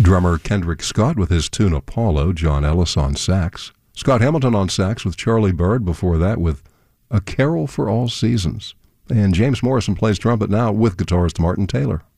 Drummer Kendrick Scott with his tune Apollo, John Ellis on sax, Scott Hamilton on sax with Charlie Byrd, before that with A Carol for All Seasons. And James Morrison plays trumpet now with guitarist Martin Taylor.